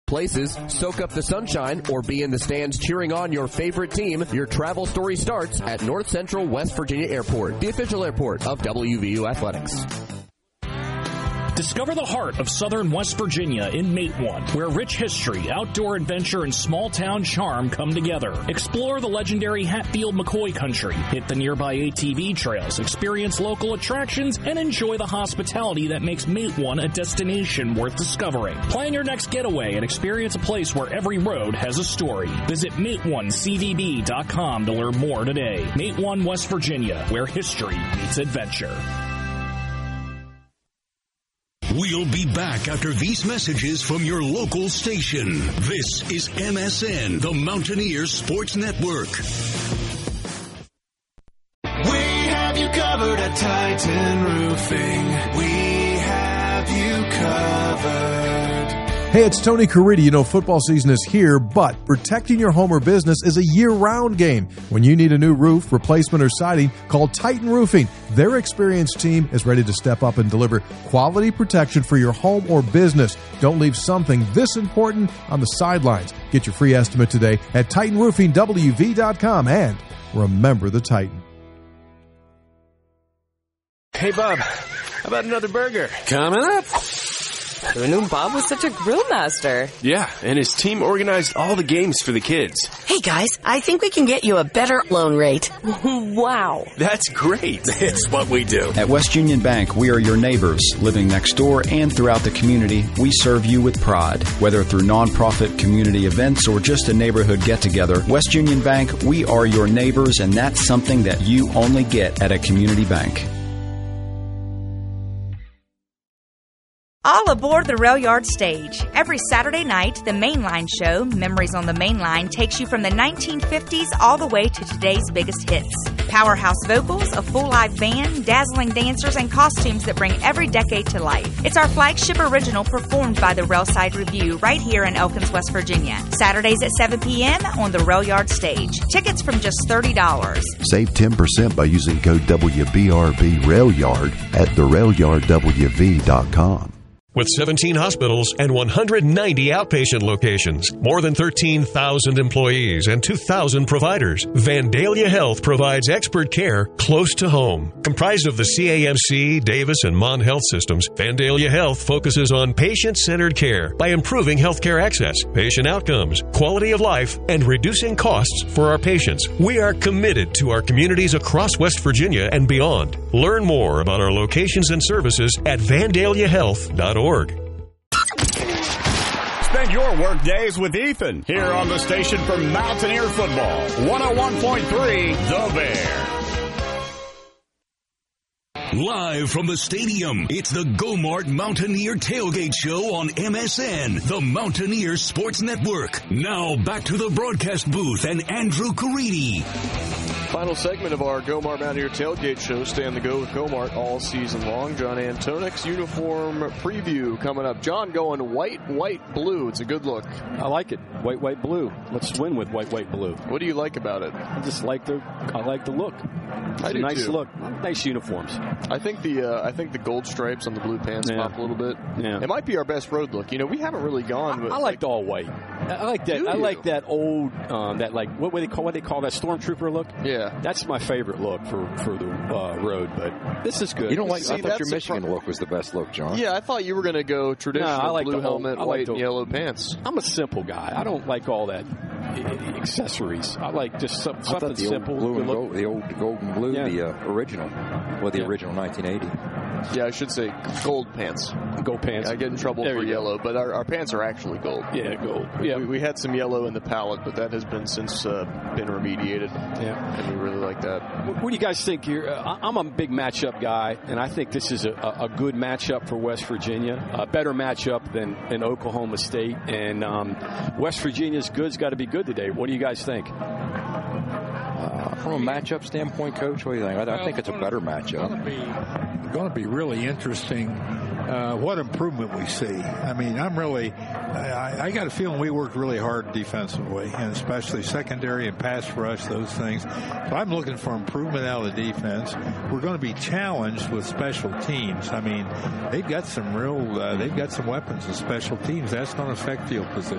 places, soak up the sunshine, or be in the stands cheering on your favorite team, your travel story starts at North Central West Virginia Airport, the official airport of WVU Athletics. Discover the heart of southern West Virginia in Matewan, where rich history, outdoor adventure, and small-town charm come together. Explore the legendary Hatfield-McCoy country, hit the nearby ATV trails, experience local attractions, and enjoy the hospitality that makes Matewan a destination worth discovering. Plan your next getaway and experience a place where every road has a story. Visit MateOneCVB.com to learn more today. Matewan, West Virginia, where history meets adventure. We'll be back after these messages from your local station. This is MSN, the Mountaineers Sports Network. We have you covered at Titan Roofing. We have you covered. Hey, it's Tony Caridi. You know, football season is here, but protecting your home or business is a year-round game. When you need a new roof, replacement, or siding, call Titan Roofing. Their experienced team is ready to step up and deliver quality protection for your home or business. Don't leave something this important on the sidelines. Get your free estimate today at TitanRoofingWV.com, and remember the Titan. Hey, Bob, how about another burger? Coming up. Who knew Bob was such a grill master? Yeah, and his team organized all the games for the kids. Hey guys, I think we can get you a better loan rate. Wow. That's great. It's what we do. At West Union Bank, we are your neighbors. Living next door and throughout the community, we serve you with pride. Whether through nonprofit community events or just a neighborhood get-together, West Union Bank, we are your neighbors, and that's something that you only get at a community bank. All aboard the Rail Yard stage. Every Saturday night, the Mainline show, Memories on the Mainline, takes you from the 1950s all the way to today's biggest hits. Powerhouse vocals, a full live band, dazzling dancers, and costumes that bring every decade to life. It's our flagship original performed by the Railside Review right here in Elkins, West Virginia. Saturdays at 7 p.m. on the Rail Yard stage. Tickets from just $30. Save 10% by using code WBRB RailYard at therailyardwv.com. With 17 hospitals and 190 outpatient locations, more than 13,000 employees, and 2,000 providers, Vandalia Health provides expert care close to home. Comprised of the CAMC, Davis, and Mon Health systems, Vandalia Health focuses on patient-centered care by improving healthcare access, patient outcomes, quality of life, and reducing costs for our patients. We are committed to our communities across West Virginia and beyond. Learn more about our locations and services at vandaliahealth.org. Spend your work days with Ethan here on the station for Mountaineer Football, 101.3 The Bear. Live from the stadium, it's the Go-Mart Mountaineer Tailgate Show on MSN, the Mountaineer Sports Network. Now back to the broadcast booth and Andrew Caridi. Final segment of our Go-Mart Mountaineer Tailgate Show. Stay on the go with Go-Mart all season long. John Antonix uniform preview coming up. John going white, blue. It's a good look. I like it. White, blue. Let's win with white, blue. What do you like about it? I just like the look. It's a nice look. Nice uniforms. I think the gold stripes on the blue pants pop a little bit. Yeah. It might be our best road look. You know, we haven't really gone with. I like the all white. I like that. I like that old that like what they call that stormtrooper look. Yeah. That's my favorite look for the road, but this is good. You don't like? I thought your Michigan look was the best look, John. Yeah, I thought you were going to go traditional blue helmet, white and yellow pants. I'm a simple guy. I don't like all that accessories. I like just something simple. The old gold and blue, the original, the original 1980. Yeah, I should say gold pants. Gold pants. I get in trouble for yellow, but our pants are actually gold. Yeah, gold. Yeah, we had some yellow in the palette, but that has been since been remediated. Yeah, and we really like that. What do you guys think here? I'm a big matchup guy, and I think this is a good matchup for West Virginia. A better matchup than Oklahoma State, and West Virginia's good's got to be good today. What do you guys think? From a matchup standpoint, Coach, what do you think? I think it's a better matchup. It's going to be really interesting what improvement we see. I mean, I got a feeling we worked really hard defensively, and especially secondary and pass rush, those things. So I'm looking for improvement out of the defense. We're going to be challenged with special teams. I mean, they've got some weapons in special teams. That's going to affect field position.